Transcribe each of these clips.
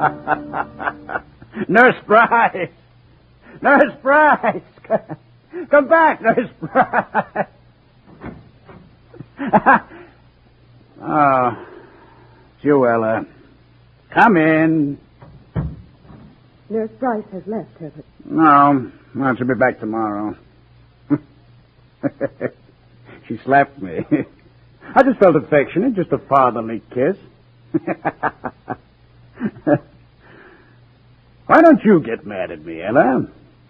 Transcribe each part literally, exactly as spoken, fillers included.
Nurse Bryce! Nurse Bryce! Come back, Nurse Bryce! Oh, Joella. Come in. Nurse Bryce has left, Herbert. No, well, she'll be back tomorrow. She slapped me. I just felt affectionate, just a fatherly kiss. Why don't you get mad at me, Ella?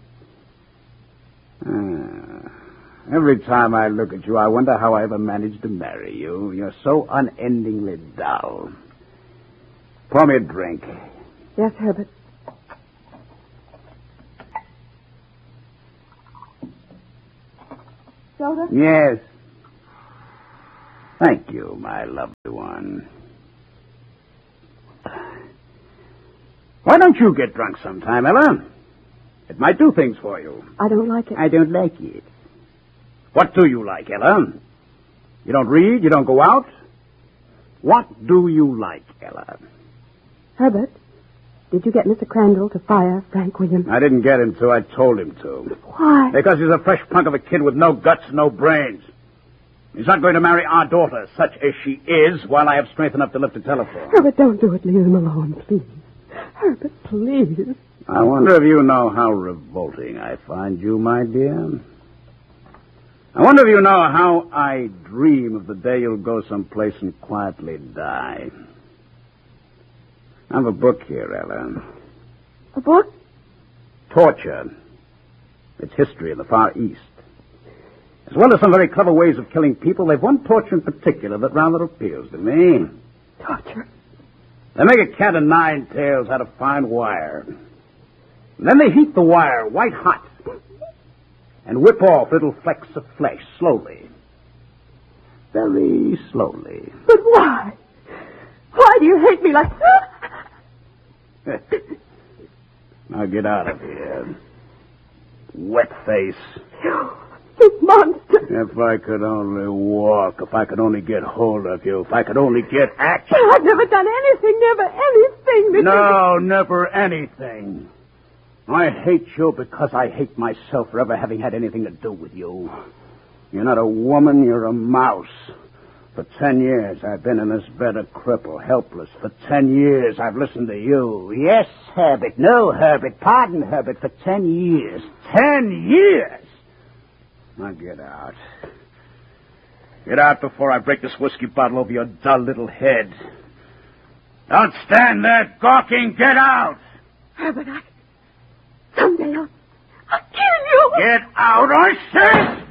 Uh, every time I look at you, I wonder how I ever managed to marry you. You're so unendingly dull. Pour me a drink. Yes, Herbert. Soda? Yes. Thank you, my lovely one. Why don't you get drunk sometime, Ella? It might do things for you. I don't like it. I don't like it. What do you like, Ella? You don't read? You don't go out? What do you like, Ella? Herbert, did you get Mister Crandall to fire Frank Williams? I didn't get him to. I told him to. Why? Because he's a fresh punk of a kid with no guts, no brains. He's not going to marry our daughter, such as she is, while I have strength enough to lift a telephone. Herbert, don't do it. Leave him alone, please. Herbert, please. I wonder if you know how revolting I find you, my dear. I wonder if you know how I dream of the day you'll go someplace and quietly die. I have a book here, Ella. A book? Torture. It's history of the Far East. As well as some very clever ways of killing people, they've one torture in particular that rather appeals to me. Torture? They make a cat of nine tails out of fine wire. And then they heat the wire white hot and whip off little flecks of flesh slowly. Very slowly. But why? Why do you hate me like that? Now get out of here. Wet face. You, you monster. If I could only walk, if I could only get hold of you, if I could only get action. I've never done anything, never anything. That No, never anything. I hate you because I hate myself for ever having had anything to do with you. You're not a woman, you're a mouse. For ten years, I've been in this bed a cripple, helpless. For ten years, I've listened to you. Yes, Herbert. No, Herbert. Pardon, Herbert. For ten years. Ten years! Now get out. Get out before I break this whiskey bottle over your dull little head. Don't stand there gawking. Get out! Herbert, I... Someday I'll... I'll kill you! Get out, I say!